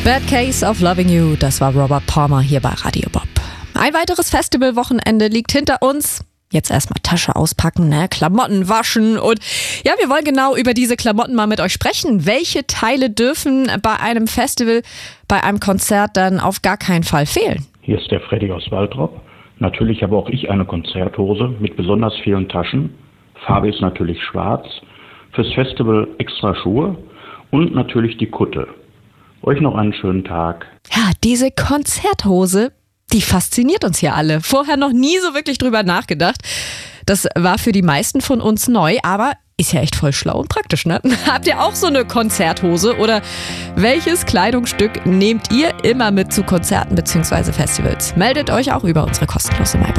Bad Case of Loving You, das war Robert Palmer hier bei Radio Bob. Ein weiteres Festivalwochenende liegt hinter uns. Jetzt erstmal Tasche auspacken, Klamotten waschen und ja, wir wollen genau über diese Klamotten mal mit euch sprechen. Welche Teile dürfen bei einem Festival, bei einem Konzert dann auf gar keinen Fall fehlen? Hier ist der Freddy aus Waltrop. Natürlich habe auch ich eine Konzerthose mit besonders vielen Taschen. Farbe ist natürlich schwarz. Fürs Festival extra Schuhe und natürlich die Kutte. Euch noch einen schönen Tag. Ja, diese Konzerthose, die fasziniert uns hier alle. Vorher noch nie so wirklich drüber nachgedacht. Das war für die meisten von uns neu, aber ist ja echt voll schlau und praktisch, ne? Habt ihr auch so eine Konzerthose oder welches Kleidungsstück nehmt ihr immer mit zu Konzerten bzw. Festivals? Meldet euch auch über unsere kostenlose Mail.